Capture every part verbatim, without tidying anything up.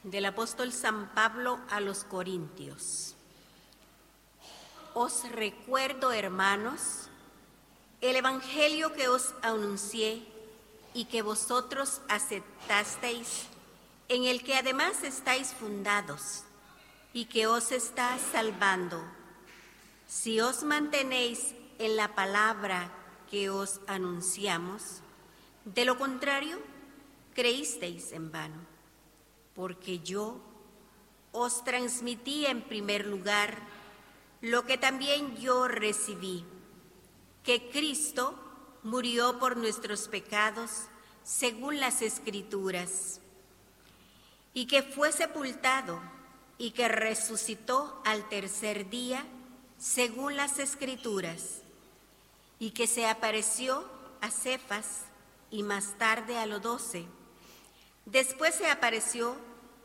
Del apóstol San Pablo a los Corintios. Os recuerdo, hermanos, el evangelio que os anuncié y que vosotros aceptasteis, en el que además estáis fundados y que os está salvando, si os mantenéis en la palabra que os anunciamos. De lo contrario, creísteis en vano, porque yo os transmití en primer lugar lo que también yo recibí, que Cristo murió por nuestros pecados según las Escrituras, y que fue sepultado y que resucitó al tercer día según las Escrituras, y que se apareció a Cefas y más tarde a los doce. Después se apareció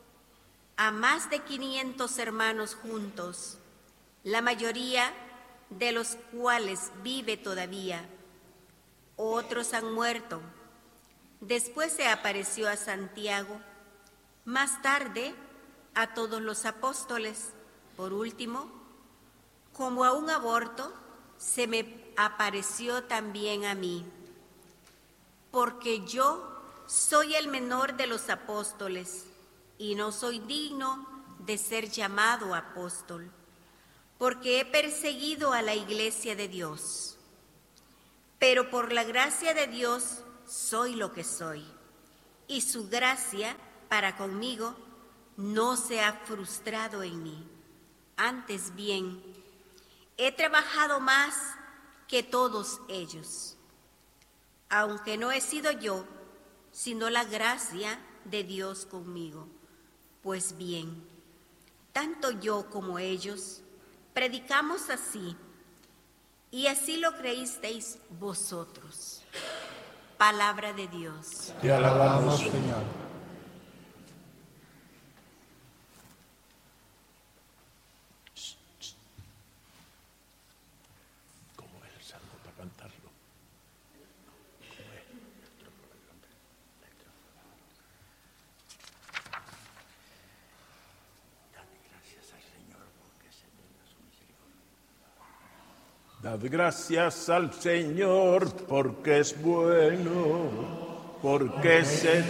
a más de quinientos hermanos juntos, la mayoría de los cuales vive todavía. Otros han muerto. Después se apareció a Santiago, más tarde a todos los apóstoles. Por último, como a un aborto, se me apareció también a mí, porque yo soy el menor de los apóstoles y no soy digno de ser llamado apóstol, porque he perseguido a la iglesia de Dios. Pero por la gracia de Dios soy lo que soy, y su gracia para conmigo no se ha frustrado en mí. Antes bien, he trabajado más que todos ellos, aunque no he sido yo, sino la gracia de Dios conmigo. Pues bien, tanto yo como ellos predicamos así, y así lo creísteis vosotros. Palabra de Dios. Te alabamos, Señor. ¿Cómo es el salmo para cantarlo? Dad gracias al Señor porque es bueno, porque se